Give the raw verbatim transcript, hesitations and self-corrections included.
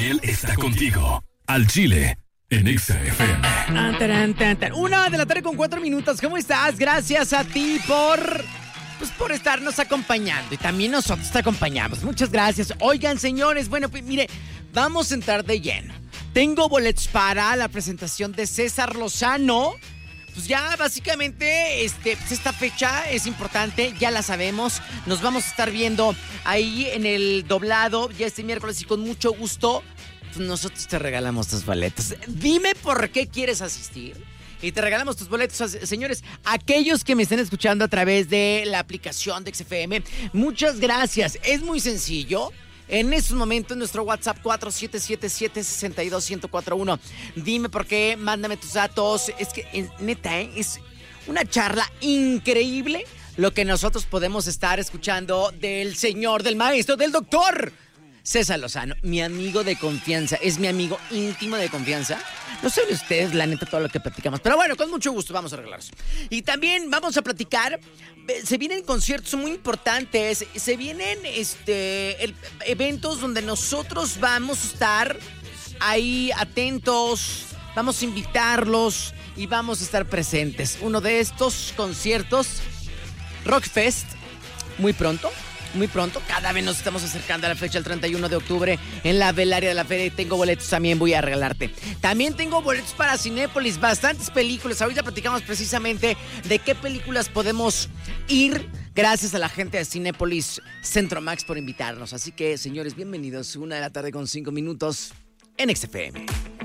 Él está contigo. Al Chile, en Exa F M. Tan, tan, tan, tan. Una de la tarde con cuatro minutos. ¿Cómo estás? Gracias a ti por... Pues por estarnos acompañando. Y también nosotros te acompañamos. Muchas gracias. Oigan, señores, bueno, pues mire, vamos a entrar de lleno. Tengo boletos para la presentación de César Lozano. Pues ya básicamente este, pues esta fecha es importante, ya la sabemos. Nos vamos a estar viendo ahí en el doblado ya este miércoles y con mucho gusto pues nosotros te regalamos tus boletos. Dime por qué quieres asistir y te regalamos tus boletos. Señores, aquellos que me estén escuchando a través de la aplicación de X F M, muchas gracias. Es muy sencillo. En estos momentos, nuestro WhatsApp cuatro siete siete siete, seis dos, uno cero cuatro uno. Dime por qué, mándame tus datos. Es que, neta, ¿eh? Es una charla increíble lo que nosotros podemos estar escuchando del señor, del maestro, del doctor César Lozano, mi amigo de confianza. Es mi amigo íntimo de confianza. No sé de ustedes, la neta, todo lo que platicamos. Pero bueno, con mucho gusto vamos a arreglarnos. Y también vamos a platicar. Se vienen conciertos muy importantes. Se vienen este, el, eventos donde nosotros vamos a estar ahí atentos. Vamos a invitarlos y vamos a estar presentes. Uno de estos conciertos, Rockfest, muy pronto. Muy pronto, cada vez nos estamos acercando a la fecha del treinta y uno de octubre en la Velaria de la Feria. Tengo boletos, también voy a regalarte. También tengo boletos para Cinépolis, bastantes películas. Ahorita platicamos precisamente de qué películas podemos ir. Gracias a la gente de Cinépolis Centro Max por invitarnos. Así que, señores, bienvenidos. Una de la tarde con cinco minutos en X F M.